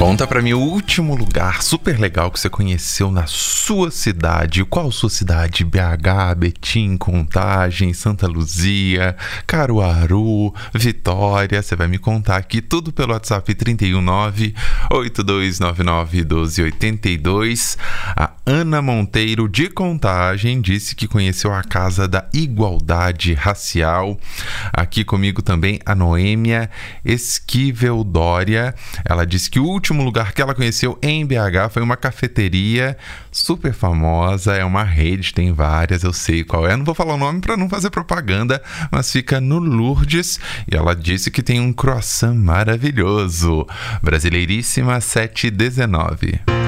Conta pra mim o último lugar super legal que você conheceu na sua cidade. Qual sua cidade? BH, Betim, Contagem, Santa Luzia, Caruaru, Vitória. Você vai me contar aqui tudo pelo WhatsApp 319-8299-1282. A Ana Monteiro de Contagem disse que conheceu a Casa da Igualdade Racial. Aqui comigo também a Noêmia Esquivel Dória. Ela disse que o último lugar que ela conheceu em BH foi uma cafeteria super famosa, é uma rede, tem várias, eu sei qual é, não vou falar o nome para não fazer propaganda, mas fica no Lourdes e ela disse que tem um croissant maravilhoso. Brasileiríssima 719.